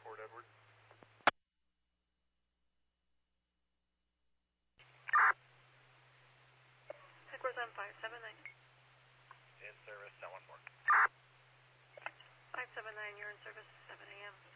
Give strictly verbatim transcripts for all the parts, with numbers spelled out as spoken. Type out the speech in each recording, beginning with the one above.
Fort Edward. Headquarters on five seven nine. In service, ten one four. five seven nine, you're in service, seven A M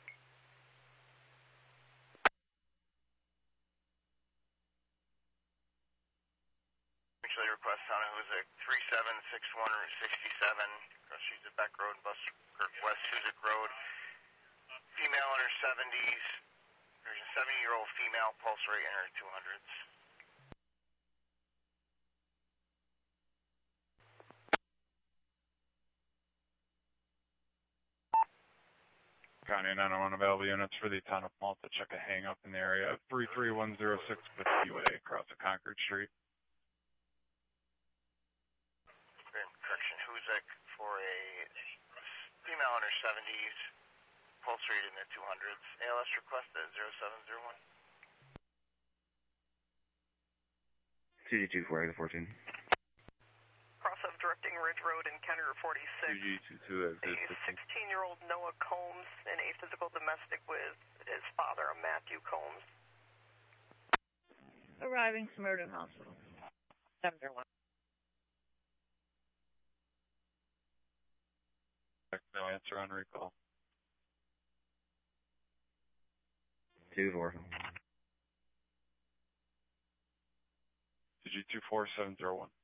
Actually request Santa Huzik three seven six one sixty-seven, cross streets at Beck Road, Buskirk West Huzik Road. Female in her seventies, there's a seventy-year-old female, pulse rate in her two hundreds. County nine one available units for the town of Malta. Check a hang up in the area of three three one zero six with Q A across the Concord Street. Correction, Huzik for a female in her seventies, pulse rate in the two hundreds. A L S request at zero seven zero one. two G two four fourteen. Cross of Directing Ridge Road in County Route forty-six. two G two two A sixteen-year-old Noah Combs in a physical domestic with his father, Matthew Combs. Arriving Smyrna Hospital. seven zero one. No answer on recall. two four. two G two four seven zero one.